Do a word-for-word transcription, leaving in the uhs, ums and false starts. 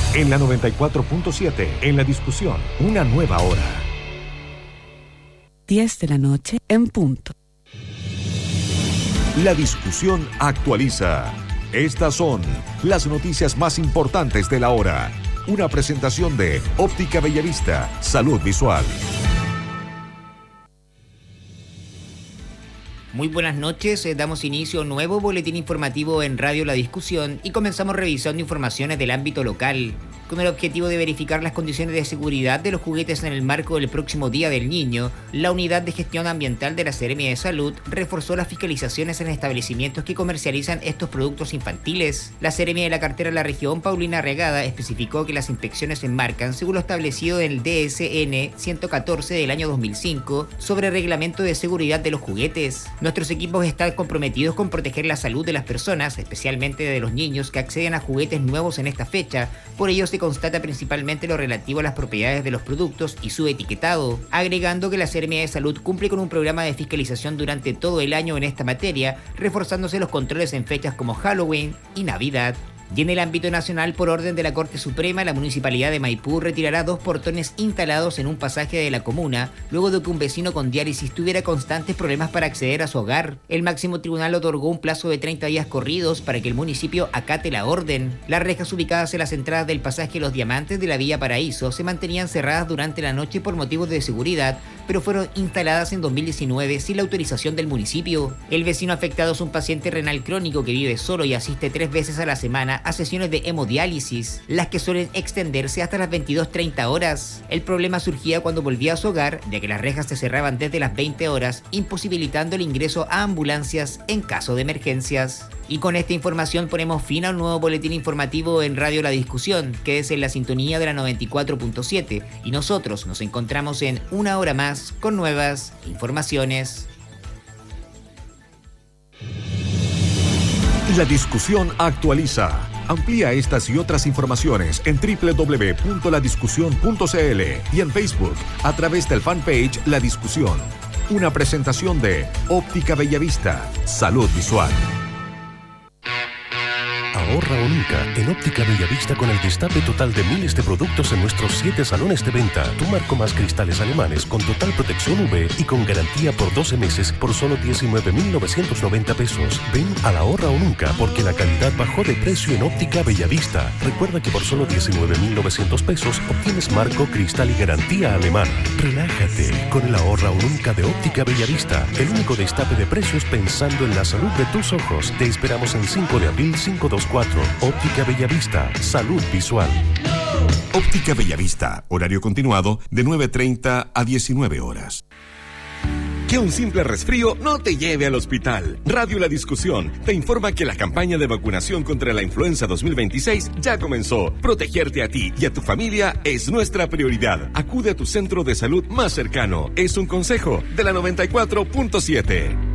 En la noventa y cuatro punto siete, en la discusión, una nueva hora. diez de la noche en punto. La discusión actualiza. Estas son las noticias más importantes de la hora. Una presentación de Óptica Bellavista, Salud Visual. Muy buenas noches, eh, damos inicio a un nuevo boletín informativo en Radio La Discusión y comenzamos revisando informaciones del ámbito local, con el objetivo de verificar las condiciones de seguridad de los juguetes en el marco del próximo Día del Niño. La Unidad de Gestión Ambiental de la Seremia de Salud reforzó las fiscalizaciones en establecimientos que comercializan estos productos infantiles. La Seremia de la Cartera de la Región, Paulina Regada, especificó que las inspecciones se enmarcan según lo establecido en el D S N ciento catorce del año dos mil cinco sobre reglamento de seguridad de los juguetes. Nuestros equipos están comprometidos con proteger la salud de las personas, especialmente de los niños que acceden a juguetes nuevos en esta fecha. Por ello se constata principalmente lo relativo a las propiedades de los productos y su etiquetado, agregando que la Seremia de Salud cumple con un programa de fiscalización durante todo el año en esta materia, reforzándose los controles en fechas como Halloween y Navidad. Y en el ámbito nacional, por orden de la Corte Suprema, la Municipalidad de Maipú retirará dos portones instalados en un pasaje de la comuna, luego de que un vecino con diálisis tuviera constantes problemas para acceder a su hogar. El máximo tribunal otorgó un plazo de treinta días corridos para que el municipio acate la orden. Las rejas ubicadas en las entradas del pasaje Los Diamantes de la Villa Paraíso se mantenían cerradas durante la noche por motivos de seguridad, pero fueron instaladas en dos mil diecinueve sin la autorización del municipio. El vecino afectado es un paciente renal crónico que vive solo y asiste tres veces a la semana a sesiones de hemodiálisis, las que suelen extenderse hasta las veintidós treinta horas. El problema surgía cuando volvía a su hogar, ya que las rejas se cerraban desde las veinte horas, imposibilitando el ingreso a ambulancias en caso de emergencias. Y con esta información ponemos fin a un nuevo boletín informativo en Radio La Discusión, que es en la sintonía de la noventa y cuatro punto siete, y nosotros nos encontramos en una hora más con nuevas informaciones. La discusión actualiza. Amplía estas y otras informaciones en doble u doble u doble u punto la discusión punto c l y en Facebook a través del fanpage La Discusión. Una presentación de Óptica Bellavista, Salud Visual. Ahorra o nunca en Óptica Bellavista con el destape total de miles de productos en nuestros siete salones de venta. Tu marco más cristales alemanes con total protección U V y con garantía por doce meses por solo diecinueve mil novecientos noventa pesos. Ven al Ahorra o nunca porque la calidad bajó de precio en Óptica Bellavista. Recuerda que por solo diecinueve mil novecientos pesos obtienes marco, cristal y garantía alemana. Relájate con el Ahorra o nunca de Óptica Bellavista. El único destape de precios pensando en la salud de tus ojos. Te esperamos en cinco de abril cinco dos cuatro. Óptica Bellavista, Salud Visual. Óptica Bellavista, horario continuado de nueve treinta a diecinueve horas. Que un simple resfrío no te lleve al hospital. Radio La Discusión te informa que la campaña de vacunación contra la influenza dos mil veintiséis ya comenzó. Protegerte a ti y a tu familia es nuestra prioridad. Acude a tu centro de salud más cercano. Es un consejo de la noventa y cuatro punto siete.